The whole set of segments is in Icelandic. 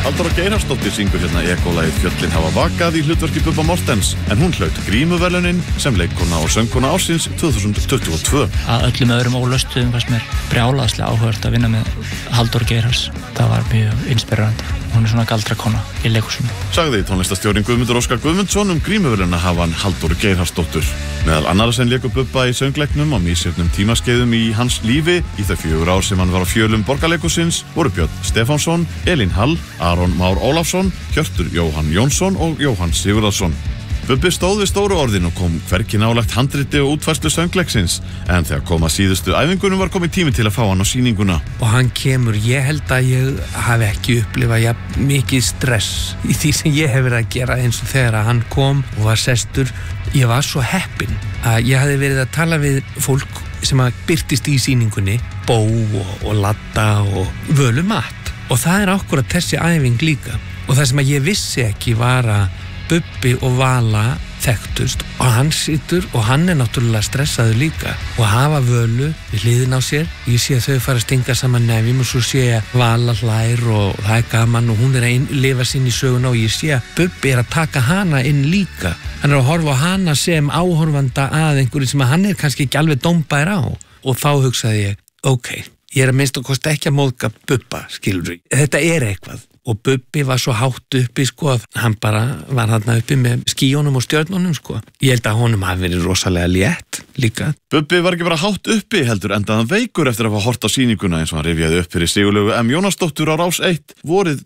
Halldóra Geirharðsdóttir syngur hérna ekólagið Fjöllin hafa vakað í hlutverki Bubba Mortens, en hún hlaut grímuverðlaunin sem leikkona og söngkona ársins 2022. Að öllum öðrum ólöstuðum fannst mér brjálæðislega áhugavert að vinna með Halldóru Geirharðs. Það var mjög inspirerandi. Hún svona galdrakona í leikhúsinu. Sagði tónlistastjórinn Guðmundur Óskar Guðmundsson grímuverðlauna hafan Halldóru Geirharðsdóttur. Meðal annarra sem léku Bubba í söngleiknum á misjöfnum tímaskeiðum í hans lífi í þau 4 ár sem hann var á fjölum Borgarleikhússins voru Björn Stefánsson, Elín Hall, Aron Már Ólafsson, Hjörtur Jóhann Jónsson og Jóhann Sigurðarsson. Bubbi stóð við stóru orðin og kom hvergi nálægt handriti og útfærslu söngleiksins, en þegar kom að síðustu æfingunum var komið tími til að fá hann á sýninguna. Og hann kemur, ég held að ég hafi ekki upplifað mikið stress í því sem ég hef verið að gera eins og þegar hann kom og var sestur. Ég var svo heppinn að ég hafði verið að tala við fólk sem að birtist í sýningunni, Bó og Ladda og Völu Matt. Og það er akkúrat þessi æfing líka. Og það sem að ég vissi ekki var að Bubbi og Vala þekktust og hann situr og hann er náttúrulega stressaður líka og hafa Völu við hliðin á sér. Ég sé að þau fara að stinga saman nefjum og svo sé ég Vala hlær og það er gaman og hún er að lifa sinn í söguna og ég sé að Bubbi er að taka hana inn líka. Hann er að horfa á hana sem áhorfanda að einhverju sem hann er kannski ekki alveg dómbaðir á og þá hugsaði ég, ok, ég er að minnst og kosti ekki að móðga Bubba, skilur. Þetta er eitthvað. Og Bubbi var svo hátt uppi, sko, að hann bara var þarna uppi með skíunum og stjörnunum, sko. Ég held að honum hafi verið rosalega létt líka. Bubbi var ekki bara hátt uppi, heldur endaðan veikur eftir að hafa hort á sýninguna eins og hann rifjaði upp fyrir Sigurlaugu M. Jónasdóttur á Rás 1 vorið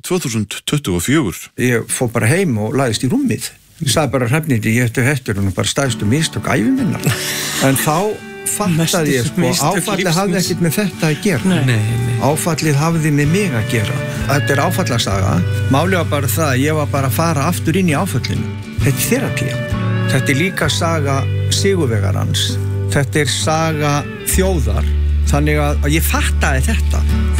2024. Ég fór bara heim og lagðist í rúmið. Ég sagði bara Hrafnhildi, ég ætti hættur og bara stærstu mistök ævi minnar. En þá fattaði ég, sko, áfallið hafði ekkert með þetta að gera. Nei. Áfallið hafði með mig að gera. Þetta er áfallasaga. Málið var bara það að ég var bara að fara aftur inn í áfallinu. Þetta er þerapía. Þetta er líka saga sigurvegarans. Þetta er saga þjóðar. Þannig að ég fattaði þetta.